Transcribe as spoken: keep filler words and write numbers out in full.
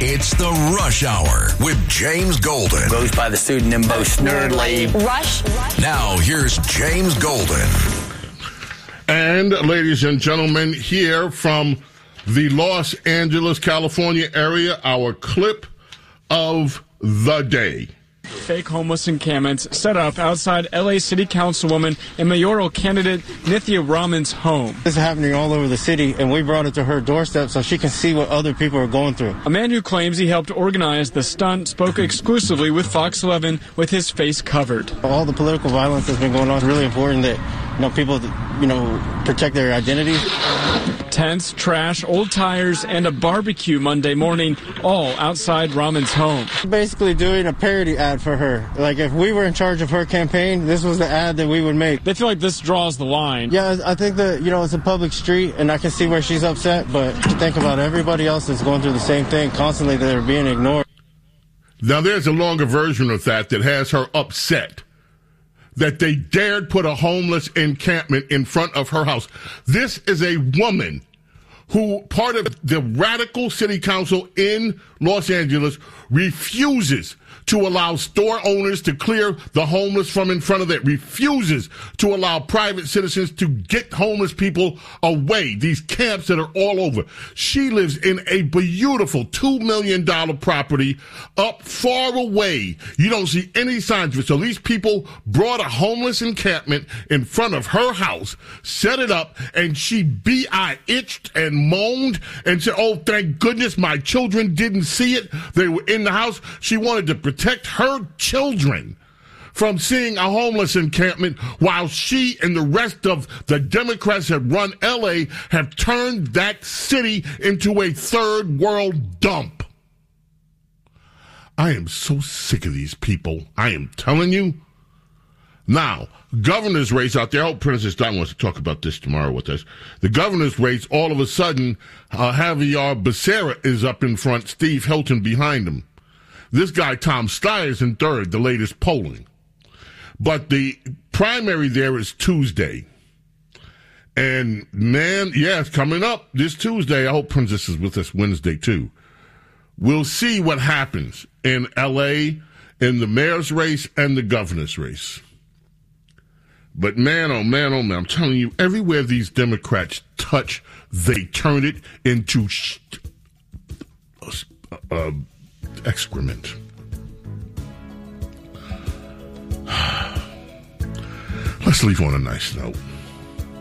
It's the Rush Hour with James Golden. Goes by the pseudonym Bo Snerdley. Rush. Now, here's James Golden. And, ladies and gentlemen, here from the Los Angeles, California area, our clip of the day. Fake homeless encampments set up outside L A City Councilwoman and mayoral candidate Nithya Raman's home. This is happening all over the city, and we brought it to her doorstep so she can see what other people are going through. A man who claims he helped organize the stunt spoke exclusively with Fox eleven with his face covered. All the political violence that's been going on is really important that, you know, people, you know, protect their identities. Tents, trash, old tires, and a barbecue Monday morning, all outside Raman's home. Basically doing a parody ad for her. Like, if we were in charge of her campaign, this was the ad that we would make. They feel like this draws the line. Yeah, I think that, you know, it's a public street, and I can see where she's upset, but to think about everybody else that's going through the same thing constantly, that are being ignored. Now, there's a longer version of that that has her upset that they dared put a homeless encampment in front of her house. This is a woman who, part of the radical city council in Los Angeles, refuses to allow store owners to clear the homeless from in front of it, refuses to allow private citizens to get homeless people away, these camps that are all over. She lives in a beautiful two million dollars property up far away. You don't see any signs of it. So these people brought a homeless encampment in front of her house, set it up, and she B I itched and moaned and said, oh, thank goodness my children didn't see it. They were in the house. She wanted to protect her children from seeing a homeless encampment while she and the rest of the Democrats that run L A have turned that city into a third world dump. I am so sick of these people. I am telling you. Now, governor's race out there. I hope Princess Di wants to talk about this tomorrow with us. The governor's race, all of a sudden, uh, Javier Becerra is up in front, Steve Hilton behind him. This guy, Tom Steyer, is in third, the latest polling. But the primary there is Tuesday. And, man, yeah, it's coming up this Tuesday. I hope Princess is with us Wednesday, too. We'll see what happens in L A, in the mayor's race and the governor's race. But, man, oh, man, oh, man, I'm telling you, everywhere these Democrats touch, they turn it into sh- uh, uh, excrement. Let's leave on a nice note.